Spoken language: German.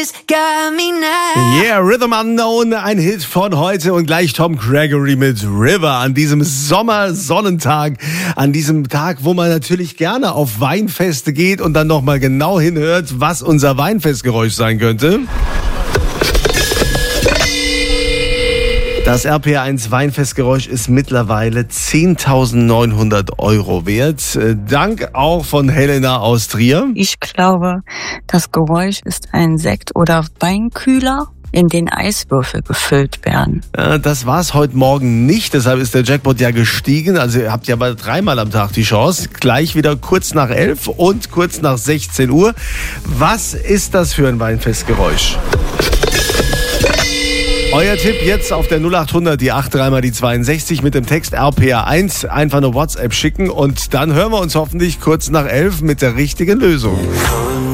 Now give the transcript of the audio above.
Yeah, Rhythm Unknown, ein Hit von heute und gleich Tom Gregory mit River an diesem Sommersonnentag, an diesem Tag, wo man natürlich gerne auf Weinfeste geht und dann nochmal genau hinhört, was unser Weinfestgeräusch sein könnte. Das RPR1 Weinfestgeräusch ist mittlerweile 10.900 € wert. Dank auch von Helena aus Trier. Ich glaube, das Geräusch ist ein Sekt- oder Weinkühler, in den Eiswürfel gefüllt werden. Das war's heute Morgen nicht, deshalb ist der Jackpot ja gestiegen. Also ihr habt ja mal 3-mal am Tag die Chance. Gleich wieder kurz nach 11 und kurz nach 16 Uhr. Was ist das für ein Weinfestgeräusch? Euer Tipp jetzt auf der 0800, die 83 die 62 mit dem Text RPR1. Einfach eine WhatsApp schicken und dann hören wir uns hoffentlich kurz nach 11 mit der richtigen Lösung.